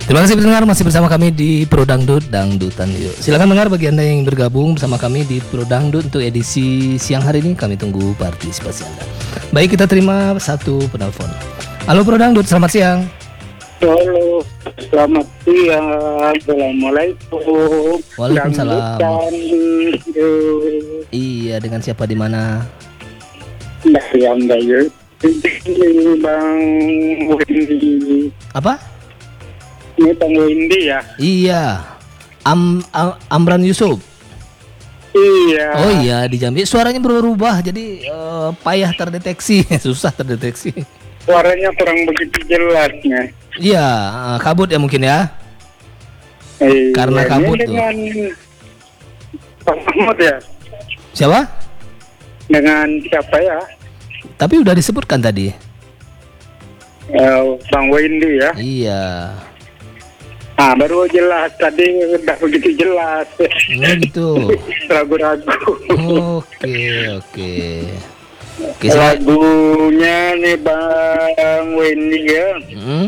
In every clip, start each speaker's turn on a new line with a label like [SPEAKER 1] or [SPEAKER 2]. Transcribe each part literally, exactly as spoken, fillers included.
[SPEAKER 1] Terima kasih pendengar, masih bersama kami di Pro Dangdut Dangdutan Yuk. Silakan dengar bagi Anda yang bergabung bersama kami di Pro Dangdut untuk edisi siang hari ini. Kami tunggu partisipasi Anda. Baik, kita terima satu penelpon. Halo Pro Dangdut, selamat siang.
[SPEAKER 2] Halo, selamat siang. Assalamualaikum.
[SPEAKER 1] Waalaikumsalam.
[SPEAKER 2] Dangdutan.
[SPEAKER 1] Iya, dengan siapa di mana?
[SPEAKER 2] Dari Anda ya. Bang Wendy.
[SPEAKER 1] Apa?
[SPEAKER 2] Ini Bang Wendy ya?
[SPEAKER 1] Iya. Am, Am Amran Yusuf.
[SPEAKER 2] Iya.
[SPEAKER 1] Oh iya, di Jambi. Suaranya berubah jadi uh, payah terdeteksi, susah terdeteksi.
[SPEAKER 2] Suaranya kurang begitu jelasnya.
[SPEAKER 1] Iya, uh, kabut ya mungkin ya.
[SPEAKER 2] Eh,
[SPEAKER 1] Karena
[SPEAKER 2] ini
[SPEAKER 1] kabut tuh.
[SPEAKER 2] dengan Pak Mahmud ya?
[SPEAKER 1] Siapa?
[SPEAKER 2] Dengan siapa ya?
[SPEAKER 1] Tapi udah disebutkan tadi.
[SPEAKER 2] Uh, Bang Wendy ya?
[SPEAKER 1] Iya.
[SPEAKER 2] Ah, baru jelas tadi udah begitu jelas.
[SPEAKER 1] Oh gitu.
[SPEAKER 2] Ragu-ragu.
[SPEAKER 1] Oke, oke. Oke, sila-
[SPEAKER 2] Lagunya nih Bang Wendy ya.
[SPEAKER 1] Hmm?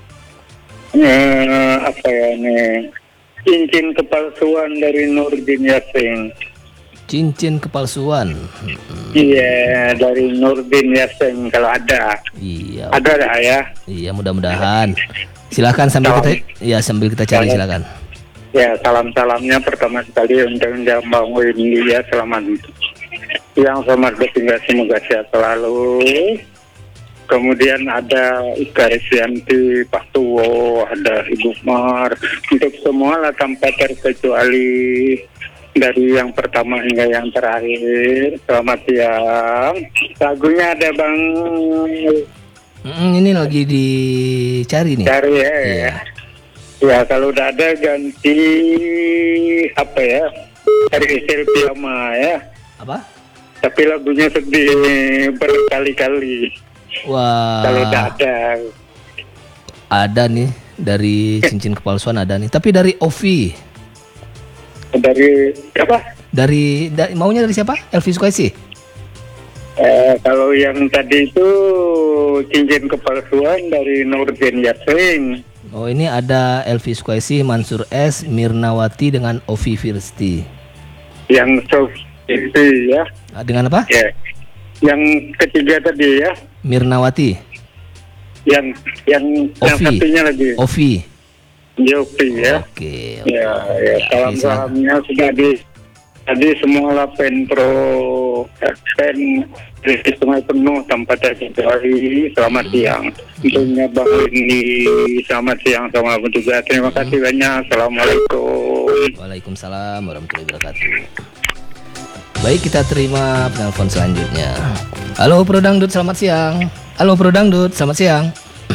[SPEAKER 2] Eh, apa ya nih? Cincin kepalsuan dari Nurdin Yassin.
[SPEAKER 1] Cincin kepalsuan.
[SPEAKER 2] Iya, dari Nurdin Yassin kalau ada.
[SPEAKER 1] Iya.
[SPEAKER 2] Ada dah ya.
[SPEAKER 1] Iya, mudah-mudahan. Silakan sambil kita ya sambil kita cari, silakan.
[SPEAKER 2] Ya, salam-salamnya pertama sekali untuk Bang Wendy ya, selamat siang, selamat bertinggal, semoga sehat selalu. Kemudian ada Ika Resianti, Pak Tuwo, ada Ibu Mar, untuk semua lah tanpa terkecuali dari yang pertama hingga yang terakhir. Selamat siang. Lagunya ada Bang.
[SPEAKER 1] Mm, ini lagi dicari nih.
[SPEAKER 2] Cari ya.
[SPEAKER 1] Iya.
[SPEAKER 2] Ya kalau udah ada ganti apa ya? Cari Silviama ya.
[SPEAKER 1] Apa?
[SPEAKER 2] Tapi lagunya sedih berkali-kali.
[SPEAKER 1] Wah.
[SPEAKER 2] Kalau udah ada.
[SPEAKER 1] Ada nih dari cincin kepalsuan ada nih. Tapi dari Ovi.
[SPEAKER 2] Dari siapa?
[SPEAKER 1] Dari da, maunya dari siapa? Elvi Sukaisi.
[SPEAKER 2] Eh, kalau yang tadi itu cincin kepalsuan dari Nurdin Yassin.
[SPEAKER 1] Oh, ini ada Elvi Sukaisi, Mansur S, Mirnawati dengan Ovi Firsti.
[SPEAKER 2] Yang soft itu ya.
[SPEAKER 1] Ah, dengan apa?
[SPEAKER 2] Ya. Yang ketiga tadi ya.
[SPEAKER 1] Mirnawati.
[SPEAKER 2] Yang yang yang
[SPEAKER 1] Ovi.
[SPEAKER 2] satunya lagi.
[SPEAKER 1] Ovi.
[SPEAKER 2] Yopi ya.
[SPEAKER 1] Oke. oke.
[SPEAKER 2] Ya, ya,
[SPEAKER 1] Ya,
[SPEAKER 2] salam-salamnya sudah di tadi semua lah pen pro pen di sungai penuh tanpa terkecuali. Selamat siang. Tentunya Bang Wendy, selamat siang, selamat bertugas. Terima kasih banyak. Assalamualaikum.
[SPEAKER 1] Waalaikumsalam warahmatullahi wabarakatuh. Baik, kita terima penelpon selanjutnya. Halo Pro Dangdut, selamat siang. Halo Pro Dangdut, selamat siang.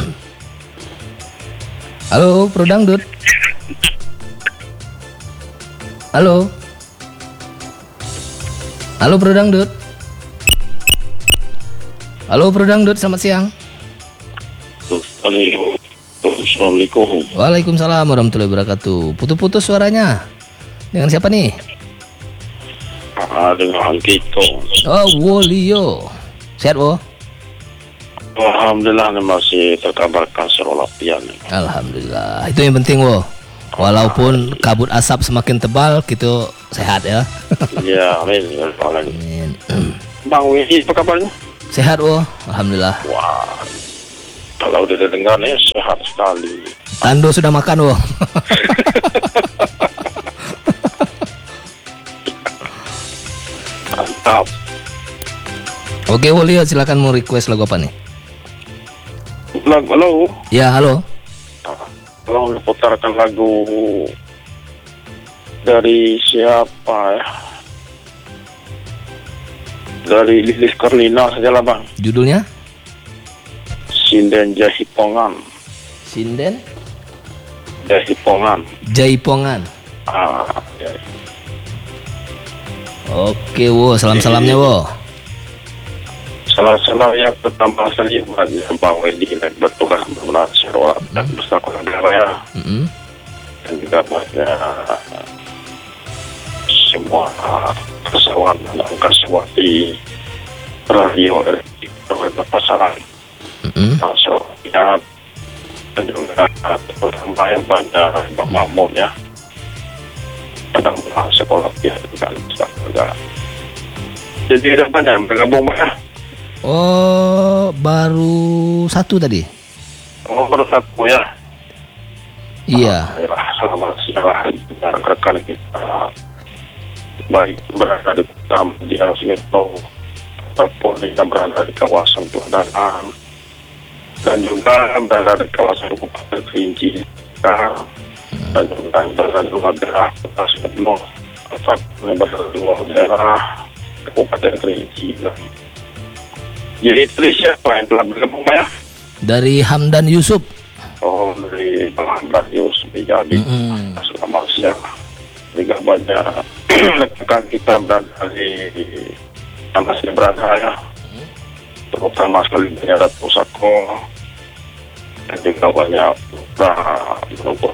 [SPEAKER 1] Halo Pro Dangdut. Halo. Halo Pro Dangdut. Halo Pro Dangdut, selamat siang.
[SPEAKER 3] Assalamualaikum.
[SPEAKER 1] Waalaikumsalam warahmatullahi wabarakatuh. Putus-putus suaranya. Dengan siapa nih?
[SPEAKER 3] Ah, dengan Kito.
[SPEAKER 1] Oh, Wolio. Sehat, Wo?
[SPEAKER 3] Alhamdulillah masih terkabarkan serolapian.
[SPEAKER 1] Alhamdulillah. Itu yang penting, Wo. Walaupun kabut asap semakin tebal, gitu sehat ya.
[SPEAKER 3] Ya, amin.
[SPEAKER 1] Amin.
[SPEAKER 3] Bang Wendy, apa kabarnya?
[SPEAKER 1] Sehat, Wo. Alhamdulillah.
[SPEAKER 3] Wah, kalau udah dengarnya sehat sekali.
[SPEAKER 1] Tando sudah makan, Wo.
[SPEAKER 3] Mantap.
[SPEAKER 1] Oke, Wolio, silakan mau request lagu apa nih?
[SPEAKER 3] Lagu, halo.
[SPEAKER 1] Ya, halo.
[SPEAKER 3] Tolong putarkan lagu dari siapa ya? Dari Lilis Karlina saja lah bang.
[SPEAKER 1] Judulnya?
[SPEAKER 3] Sinden Jahipongan.
[SPEAKER 1] Sinden
[SPEAKER 3] Jahipongan.
[SPEAKER 1] Jaipongan.
[SPEAKER 3] Ah, ya.
[SPEAKER 1] Oke, Wo. Salam-salamnya, Wo.
[SPEAKER 3] Salah-salah yang pertama sekali bagi Bang Wendy dan bertugas bermenang Sarawak dan bersama negara ya.
[SPEAKER 1] Mm-hmm.
[SPEAKER 3] Dan juga banyak semua pesawat dan kaswati radio dari pasaran.
[SPEAKER 1] Mm-hmm.
[SPEAKER 3] So, ya, dan juga tambahan pada Pak Mahmud ya. Kadang sekolah dia juga juga. Jadi ada banyak yang bergabung ya.
[SPEAKER 1] Oh, baru satu tadi.
[SPEAKER 3] Oh, baru satu ya.
[SPEAKER 1] Iya.
[SPEAKER 3] Ah, selamat siang rekan-rekan kita. Baik berada di dalam di Arsineto ataupun yang berada di kawasan Tuadan dan juga berada di kawasan Kabupaten Kerinci dan juga berada di luar daerah Arsineto ataupun yang berada di luar daerah Kabupaten Kerinci. Jadi itu siapa yang telah bergabung ya?
[SPEAKER 1] Dari Hamdan Yusuf.
[SPEAKER 3] Oh, dari Bang Hamdan Yusuf. Jadi
[SPEAKER 1] Mm-mm.
[SPEAKER 3] selamat siang. Juga banyak rekan kita berada di masih berada ya, terutama sekali banyak Ratu Sako dan juga banyak berhubung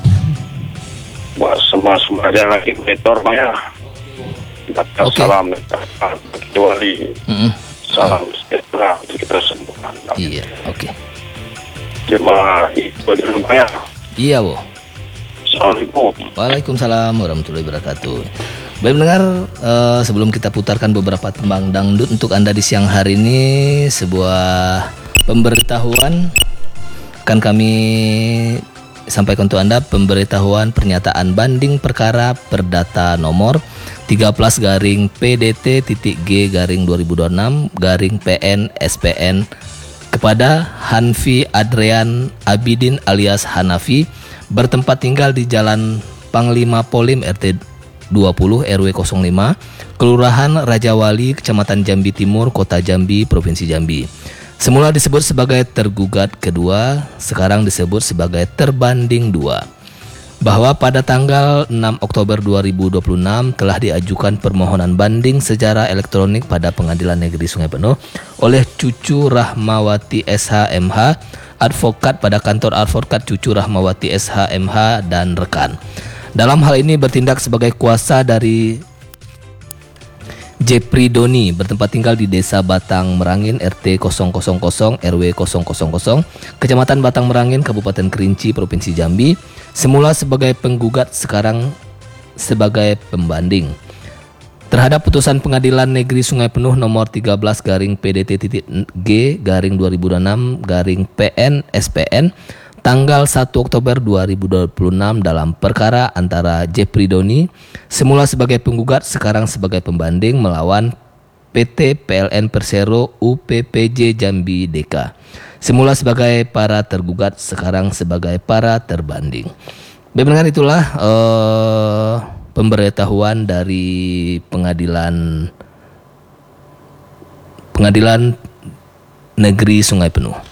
[SPEAKER 3] buat semua semua yang lagi monitor ya.
[SPEAKER 1] Oke.
[SPEAKER 3] Salam kecuali
[SPEAKER 1] Mm-mm.
[SPEAKER 3] salam sejahtera untuk kita semua.
[SPEAKER 1] Iya, oke.
[SPEAKER 3] Terima itu di rumah ya.
[SPEAKER 1] Iya, Bu.
[SPEAKER 3] Assalamualaikum.
[SPEAKER 1] Waalaikumsalam warahmatullahi wabarakatuh. Baik mendengar, eh, sebelum kita putarkan beberapa tembang dangdut untuk Anda di siang hari ini, sebuah pemberitahuan akan kami sampaikan untuk Anda, pemberitahuan pernyataan banding perkara perdata nomor tiga belas garing P D T titik G garing dua ribu dua puluh enam garing P N S P N kepada Hanfi Adrian Abidin alias Hanafi, bertempat tinggal di Jalan Panglima Polim R T dua puluh R W nol lima, Kelurahan Rajawali, Kecamatan Jambi Timur, Kota Jambi, Provinsi Jambi. Semula disebut sebagai tergugat kedua, sekarang disebut sebagai terbanding dua. Bahwa pada tanggal enam Oktober dua ribu dua puluh enam telah diajukan permohonan banding secara elektronik pada Pengadilan Negeri Sungai Penuh oleh Cucu Rahmawati S H M H, advokat pada kantor advokat Cucu Rahmawati S H M H dan rekan. Dalam hal ini bertindak sebagai kuasa dari Jepri Doni, bertempat tinggal di Desa Batang Merangin R T nol nol nol R W nol nol nol, Kecamatan Batang Merangin, Kabupaten Kerinci, Provinsi Jambi. Semula sebagai penggugat, sekarang sebagai pembanding terhadap putusan Pengadilan Negeri Sungai Penuh nomor tiga belas garing P D T titik G garing dua ribu dua puluh enam garing P N S P N tanggal satu Oktober dua ribu dua puluh enam dalam perkara antara Jepri Doni, semula sebagai penggugat sekarang sebagai pembanding, melawan P T P L N Persero U P P J Jambi D K, semula sebagai para tergugat sekarang sebagai para terbanding. Dengan itulah uh, pemberitahuan dari pengadilan Pengadilan Negeri Sungai Penuh.